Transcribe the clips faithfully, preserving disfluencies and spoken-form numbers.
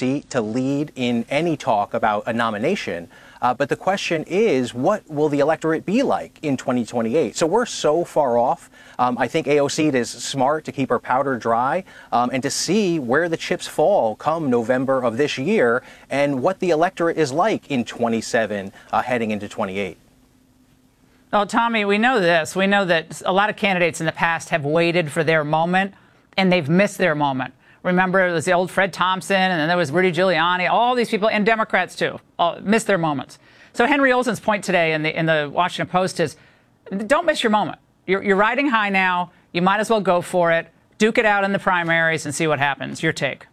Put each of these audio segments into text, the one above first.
seat to lead in any talk about a nomination. Uh, but the question is, what will the electorate be like in twenty twenty-eight? So we're so far off. Um, I think A O C is smart to keep her powder dry um, and to see where the chips fall come November of this year and what the electorate is like in twenty-seven uh, heading into twenty-eight. Well, Tommy, we know this. We know that a lot of candidates in the past have waited for their moment, and they've missed their moment. Remember, it was the old Fred Thompson, and then there was Rudy Giuliani. All these people, and Democrats too, all missed their moments. So Henry Olsen's point today in the in the Washington Post is, don't miss your moment. You're, you're riding high now. You might as well go for it. Duke it out in the primaries and see what happens. Your take.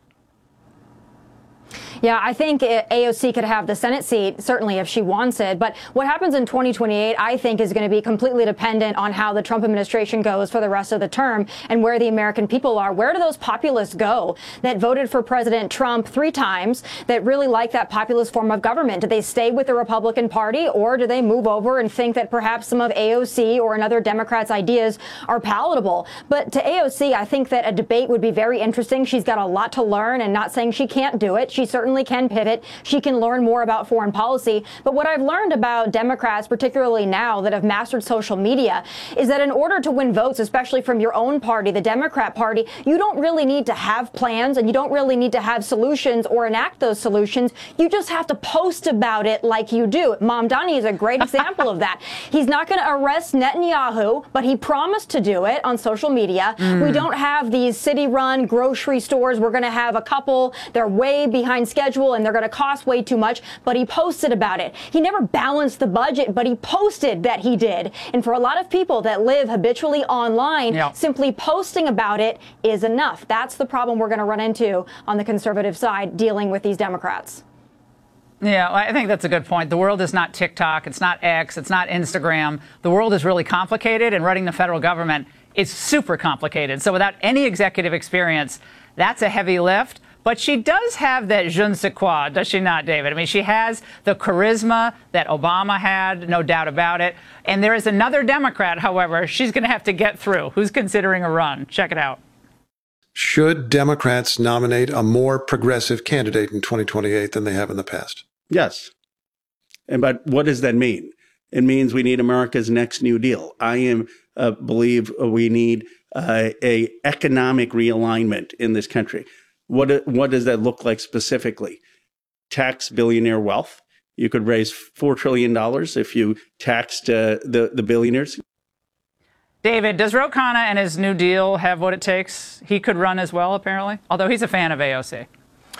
Yeah, I think A O C could have the Senate seat, certainly if she wants it. But what happens in twenty twenty-eight, I think, is going to be completely dependent on how the Trump administration goes for the rest of the term and where the American people are. Where do those populists go that voted for President Trump three times, that really like that populist form of government? Do they stay with the Republican Party, or do they move over and think that perhaps some of A O C or another Democrat's ideas are palatable? But to A O C, I think that a debate would be very interesting. She's got a lot to learn, and not saying she can't do it. She certainly can pivot. She can learn more about foreign policy. But what I've learned about Democrats, particularly now that have mastered social media, is that in order to win votes, especially from your own party, the Democrat Party, you don't really need to have plans, and you don't really need to have solutions or enact those solutions. You just have to post about it like you do. Mamdani is a great example of that. He's not going to arrest Netanyahu, but he promised to do it on social media. Mm. We don't have these city-run grocery stores. We're going to have a couple. They're way behind schedule and they're going to cost way too much, but he posted about it. He never balanced the budget, but he posted that he did. And for a lot of people that live habitually online, yeah. simply posting about it is enough. That's the problem we're going to run into on the conservative side dealing with these Democrats. Yeah, I think that's a good point. The world is not TikTok, it's not X, it's not Instagram. The world is really complicated, and running the federal government is super complicated. So without any executive experience, that's a heavy lift. But she does have that je ne sais quoi, does she not, David? I mean, she has the charisma that Obama had, no doubt about it. And there is another Democrat, however, she's going to have to get through, who's considering a run. Check it out. Should Democrats nominate a more progressive candidate in twenty twenty-eight than they have in the past? Yes. And but what does that mean? It means we need America's next New Deal. I am uh, believe we need uh, a economic realignment in this country. What what does that look like specifically? Tax billionaire wealth. You could raise four trillion dollars if you taxed uh, the, the billionaires. David, does Ro Khanna and his New Deal have what it takes? He could run as well, apparently, although he's a fan of A O C.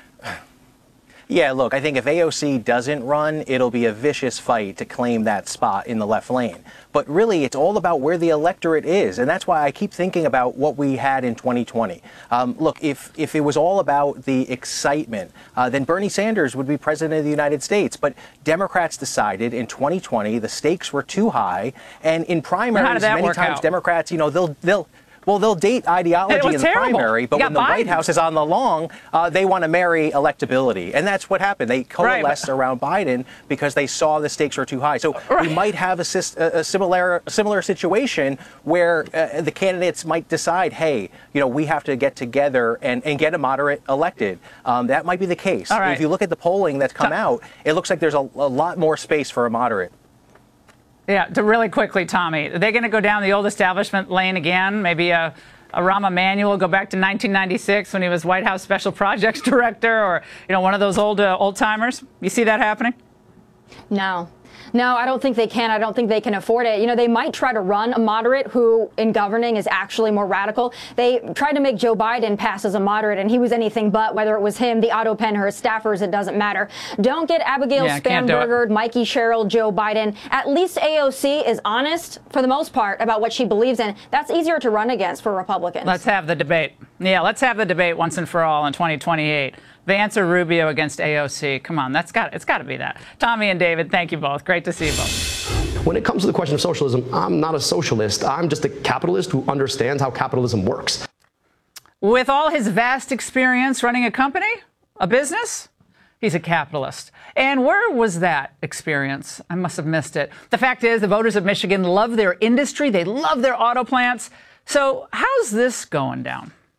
Yeah, look, I think if A O C doesn't run, it'll be a vicious fight to claim that spot in the left lane. But really, it's all about where the electorate is. And that's why I keep thinking about what we had in twenty twenty. Um, look, if, if it was all about the excitement, uh, then Bernie Sanders would be president of the United States. But Democrats decided in twenty twenty the stakes were too high. And in primaries, many times out? Democrats, you know, they'll they'll. Well, they'll date ideology in the terrible. primary, but when the Biden. White House is on the long, uh, they want to marry electability. And that's what happened. They coalesced right. around Biden because they saw the stakes were too high. So right. we might have a, a, similar, a similar situation where uh, the candidates might decide, hey, you know, we have to get together and, and get a moderate elected. Um, that might be the case. Right. If you look at the polling that's come out, it looks like there's a, a lot more space for a moderate. Yeah, to really quickly, Tommy, are they going to go down the old establishment lane again? Maybe a, a Rahm Emanuel, go back to nineteen ninety-six when he was White House Special Projects Director, or, you know, one of those old uh, old timers? You see that happening? No. No, I don't think they can. I don't think they can afford it. You know, they might try to run a moderate who in governing is actually more radical. They tried to make Joe Biden pass as a moderate, and he was anything but, whether it was him, the Otto Penn, or his staffers, it doesn't matter. Don't get Abigail yeah, Spanberger, Mikey Sherrill, Joe Biden. At least A O C is honest, for the most part, about what she believes in. That's easier to run against for Republicans. Let's have the debate. Yeah, let's have the debate once and for all in twenty twenty-eight. Vance or Rubio against A O C. Come on, that's got it's got to be that. Tommy and David, thank you both. Great to see you both. When it comes to the question of socialism, I'm not a socialist. I'm just a capitalist who understands how capitalism works. With all his vast experience running a company, a business, he's a capitalist. And where was that experience? I must have missed it. The fact is, the voters of Michigan love their industry. They love their auto plants. So how's this going down?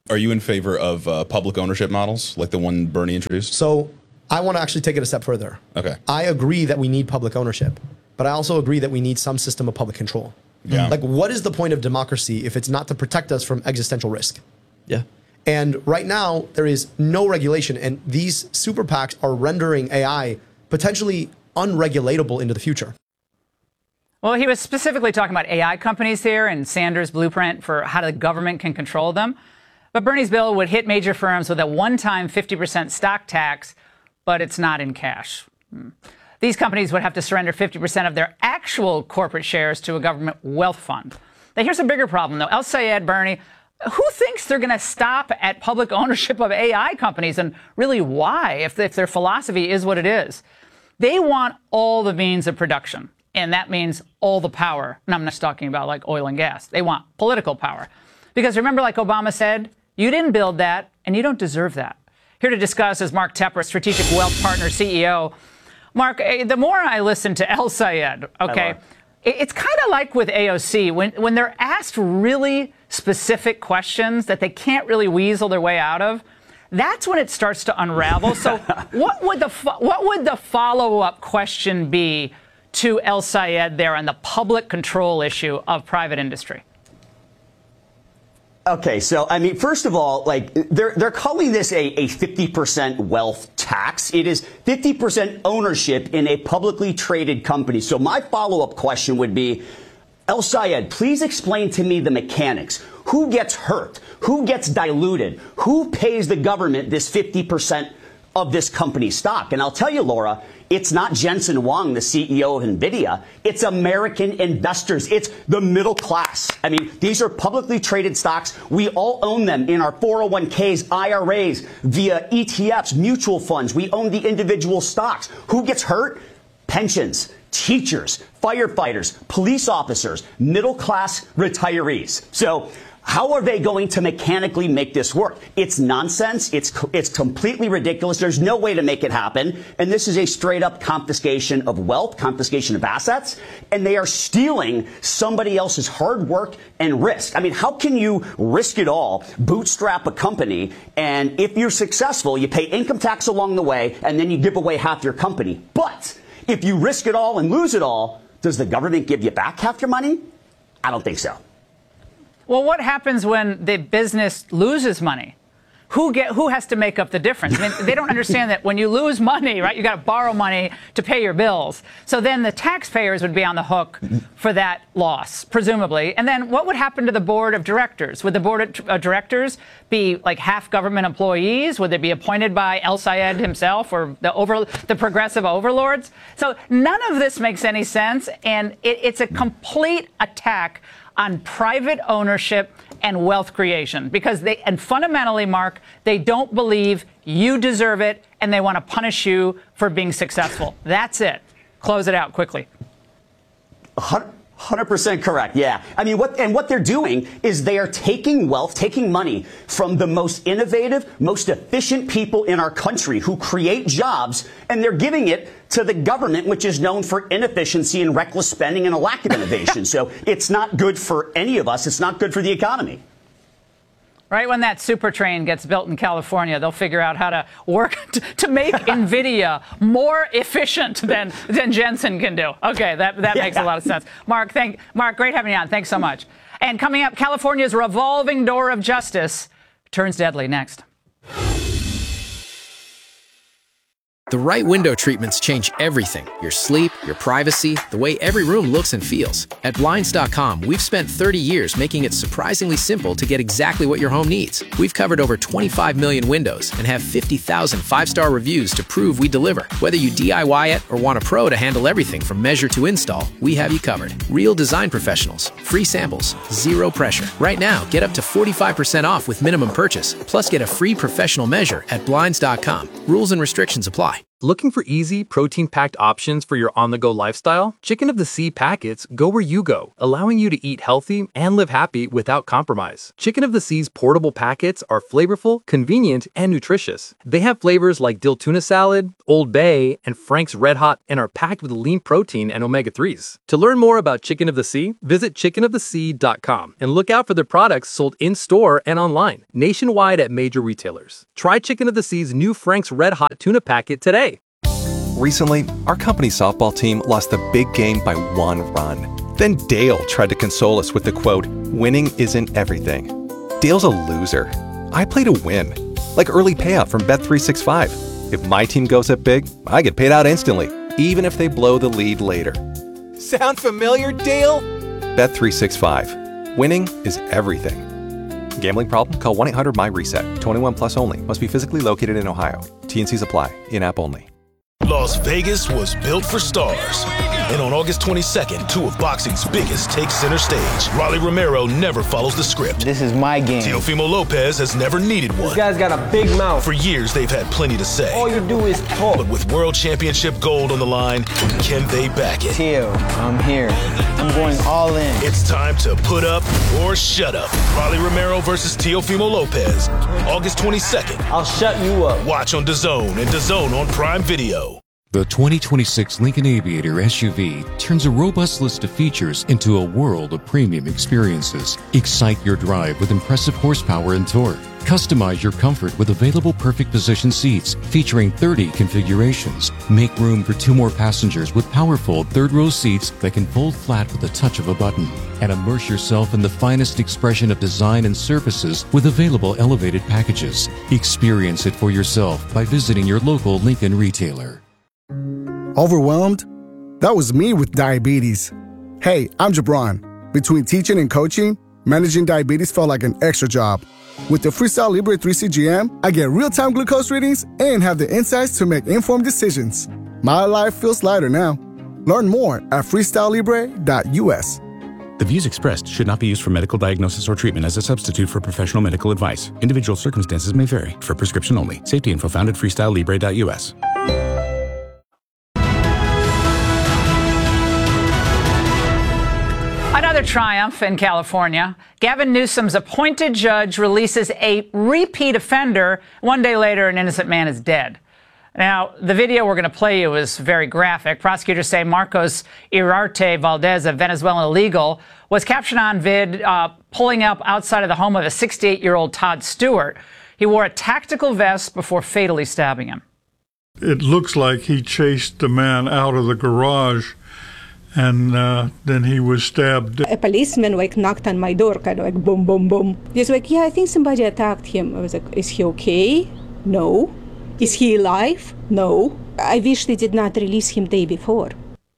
Are you in favor of uh, public ownership models like the one Bernie introduced? So I want to actually take it a step further. Okay. I agree that we need public ownership, but I also agree that we need some system of public control. Yeah. Like, what is the point of democracy if it's not to protect us from existential risk? Yeah. And right now, there is no regulation, and these super PACs are rendering A I potentially unregulatable into the future. Well, he was specifically talking about A I companies here and Sanders' blueprint for how the government can control them. But Bernie's bill would hit major firms with a one-time fifty percent stock tax, but it's not in cash. Hmm. These companies would have to surrender fifty percent of their actual corporate shares to a government wealth fund. Now, here's a bigger problem, though. El Sayed, Bernie, who thinks they're going to stop at public ownership of A I companies, and really why, if, if their philosophy is what it is? They want all the means of production, and that means all the power. And I'm not talking about like oil and gas. They want political power. Because remember, like Obama said, you didn't build that, and you don't deserve that. Here to discuss is Mark Tepper, Strategic Wealth Partner C E O. Mark, the more I listen to El Sayed, okay, it's kind of like with A O C. When, when they're asked really specific questions that they can't really weasel their way out of, that's when it starts to unravel. So what would the what would the follow-up question be to El Sayed there on the public control issue of private industry? Okay, so I mean, first of all, like they're they're calling this a a fifty percent wealth tax. It is fifty percent ownership in a publicly traded company. So my follow-up question would be, El Sayed, please explain to me the mechanics. Who gets hurt? Who gets diluted? Who pays the government this fifty percent of this company's stock? And I'll tell you, Laura, it's not Jensen Huang, the C E O of NVIDIA. It's American investors. It's the middle class. I mean, these are publicly traded stocks. We all own them in our four oh one Ks, I R As, via E T Fs, mutual funds. We own the individual stocks. Who gets hurt? Pensions, teachers, firefighters, police officers, middle class retirees. So how are they going to mechanically make this work? It's nonsense. It's it's completely ridiculous. There's no way to make it happen. And this is a straight up confiscation of wealth, confiscation of assets. And they are stealing somebody else's hard work and risk. I mean, how can you risk it all, bootstrap a company, and if you're successful, you pay income tax along the way, and then you give away half your company? But if you risk it all and lose it all, does the government give you back half your money? I don't think so. Well, what happens when the business loses money? Who get who has to make up the difference? I mean, they don't understand that when you lose money, right, you got to borrow money to pay your bills. So then the taxpayers would be on the hook for that loss, presumably. And then what would happen to the board of directors? Would the board of directors be like half government employees? Would they be appointed by El Sayed himself or the over the progressive overlords? So none of this makes any sense, and it, it's a complete attack on private ownership and wealth creation, because they, and fundamentally, Mark, they don't believe you deserve it, and they want to punish you for being successful. That's it. Close it out quickly. one hundred percent correct. Yeah. I mean, what and what they're doing is they are taking wealth, taking money from the most innovative, most efficient people in our country who create jobs, and they're giving it to the government, which is known for inefficiency and reckless spending and a lack of innovation. So it's not good for any of us. It's not good for the economy. Right when that super train gets built in California, they'll figure out how to work to, to make NVIDIA more efficient than, than Jensen can do. Okay, that, that yeah. makes a lot of sense. Mark, thank, Mark, great having you on. Thanks so much. And coming up, California's revolving door of justice turns deadly next. The right window treatments change everything. Your sleep, your privacy, the way every room looks and feels. At Blinds dot com, we've spent thirty years making it surprisingly simple to get exactly what your home needs. We've covered over twenty-five million windows and have fifty thousand five-star reviews to prove we deliver. Whether you D I Y it or want a pro to handle everything from measure to install, we have you covered. Real design professionals, free samples, zero pressure. Right now, get up to forty-five percent off with minimum purchase, plus get a free professional measure at Blinds dot com. Rules and restrictions apply. Looking for easy, protein-packed options for your on-the-go lifestyle? Chicken of the Sea packets go where you go, allowing you to eat healthy and live happy without compromise. Chicken of the Sea's portable packets are flavorful, convenient, and nutritious. They have flavors like dill tuna salad, Old Bay, and Frank's Red Hot, and are packed with lean protein and omega threes. To learn more about Chicken of the Sea, visit chicken of the sea dot com and look out for their products sold in-store and online, nationwide at major retailers. Try Chicken of the Sea's new Frank's Red Hot tuna packet today. Recently, our company softball team lost the big game by one run. Then Dale tried to console us with the quote, "Winning isn't everything." Dale's a loser. I play to win. Like early payout from Bet three sixty-five. If my team goes up big, I get paid out instantly, even if they blow the lead later. Sound familiar, Dale? Bet three sixty-five. Winning is everything. Gambling problem? Call one eight hundred M Y reset. twenty-one plus only. Must be physically located in Ohio. T and Cs apply. In-app only. Las Vegas was built for stars. And on August twenty-second, two of boxing's biggest take center stage. Rolly Romero never follows the script. This is my game. Teofimo Lopez has never needed one. This guy's got a big mouth. For years, they've had plenty to say. All you do is talk. But with World Championship gold on the line, can they back it? Teo, I'm here. I'm going all in. It's time to put up or shut up. Rolly Romero versus Teofimo Lopez. August twenty-second. I'll shut you up. Watch on DAZN and DAZN on Prime Video. The twenty twenty-six Lincoln Aviator S U V turns a robust list of features into a world of premium experiences. Excite your drive with impressive horsepower and torque. Customize your comfort with available perfect position seats featuring thirty configurations. Make room for two more passengers with powerful third-row seats that can fold flat with the touch of a button. And immerse yourself in the finest expression of design and surfaces with available elevated packages. Experience it for yourself by visiting your local Lincoln retailer. Overwhelmed? That was me with diabetes. Hey, I'm Jabron. Between teaching and coaching, managing diabetes felt like an extra job. With the Freestyle Libre three C G M, I get real-time glucose readings and have the insights to make informed decisions. My life feels lighter now. Learn more at freestyle libre dot U S. The views expressed should not be used for medical diagnosis or treatment as a substitute for professional medical advice. Individual circumstances may vary. For prescription only. Safety info found at freestyle libre dot U S. Another triumph in California. Gavin Newsom's appointed judge releases a repeat offender. One day later, an innocent man is dead. Now, the video we're going to play you is very graphic. Prosecutors say Marcos Iriarte Valdez, a Venezuelan illegal, was captured on vid uh, pulling up outside of the home of a sixty-eight-year-old Todd Stewart. He wore a tactical vest before fatally stabbing him. It looks like he chased the man out of the garage, and uh, then he was stabbed. A policeman like knocked on my door, kind of like boom, boom, boom. He's like, yeah, I think somebody attacked him. I was like, is he okay? No. Is he alive? No. I wish they did not release him day before.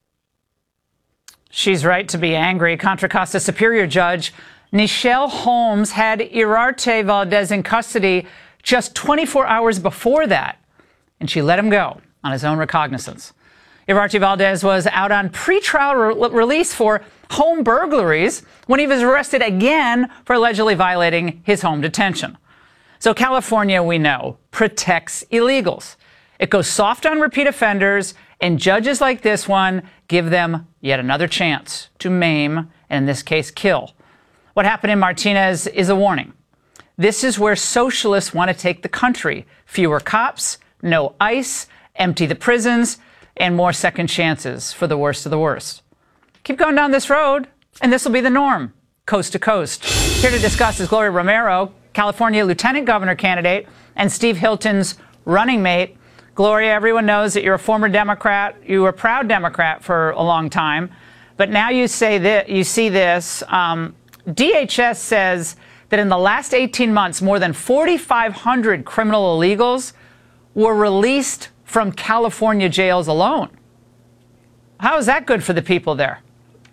She's right to be angry. Contra Costa Superior Judge Nichelle Holmes had Iriarte Valdez in custody just twenty-four hours before that, and she let him go on his own recognizance. Iriarte Valdez was out on pretrial re- release for home burglaries when he was arrested again for allegedly violating his home detention. So California, we know, protects illegals. It goes soft on repeat offenders, and judges like this one give them yet another chance to maim, and in this case, kill. What happened in Martinez is a warning. This is where socialists want to take the country. Fewer cops, no ICE, empty the prisons, and more second chances for the worst of the worst. Keep going down this road, and this will be the norm, coast to coast. Here to discuss is Gloria Romero, California Lieutenant Governor candidate, and Steve Hilton's running mate. Gloria, everyone knows that you're a former Democrat. You were a proud Democrat for a long time. But now you say that you see this. Um, D H S says that in the last eighteen months, more than forty-five hundred criminal illegals were released from California jails alone. How is that good for the people there?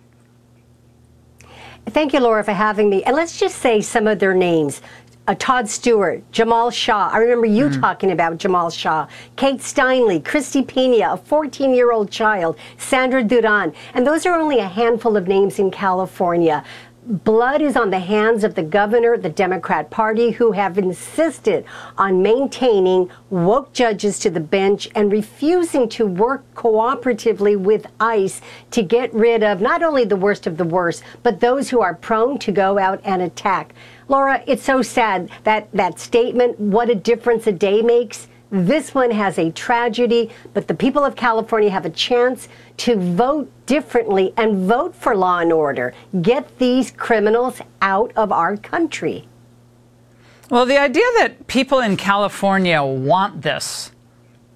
Thank you, Laura, for having me. And let's just say some of their names. Uh, Todd Stewart, Jamal Shaw. I remember you mm. talking about Jamal Shaw. Kate Steinle, Christy Pena, a fourteen-year-old child, Sandra Duran. And those are only a handful of names in California. blood is on the hands of the governor, the Democrat Party, who have insisted on maintaining woke judges to the bench and refusing to work cooperatively with ICE to get rid of not only the worst of the worst, but those who are prone to go out and attack. Laura, it's so sad that that statement, what a difference a day makes. This one has a tragedy, but the people of California have a chance to vote differently and vote for law and order. Get these criminals out of our country. Well, the idea that people in California want this